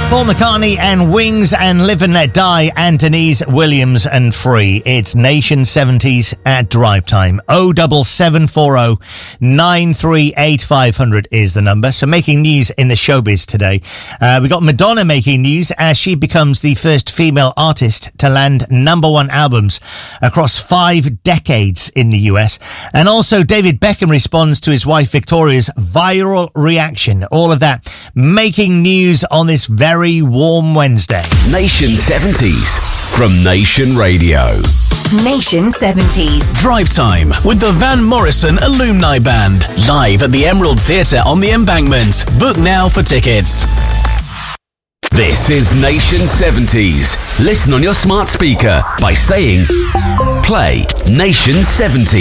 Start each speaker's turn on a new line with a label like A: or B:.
A: Paul McCartney and Wings and Live and Let Die, and Denise Williams and Free. It's Nation 70s at drive time. 07740 938 500 is the number. So making news in the showbiz today. We got Madonna making news as she becomes the first female artist to land #1 albums across 5 decades in the US. And also David Beckham responds to his wife Victoria's viral reaction. All of that making news on this very warm Wednesday.
B: Nation 70s from Nation Radio.
C: Nation 70s.
D: Drive Time with the Van Morrison Alumni Band. Live at the Emerald Theatre on the Embankment. Book now for tickets.
B: This is Nation 70s. Listen on your smart speaker by saying, play Nation 70s.